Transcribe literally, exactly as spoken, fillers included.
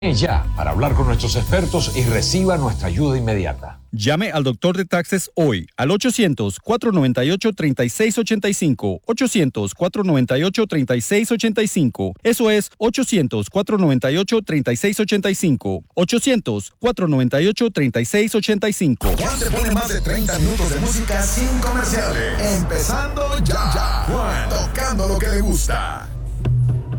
Ya, para hablar con nuestros expertos y reciba nuestra ayuda inmediata. Llame al doctor de taxes hoy al ochocientos, cuatro noventa y ocho, treinta y seis ochenta y cinco. ochocientos, cuatro noventa y ocho, treinta y seis ochenta y cinco. Eso es ochocientos, cuatro noventa y ocho, treinta y seis ochenta y cinco. ochocientos, cuatro noventa y ocho, treinta y seis ochenta y cinco. Juan te pone más de treinta minutos de música sin comerciales. Empezando ya. ya. Juan, tocando lo que le gusta.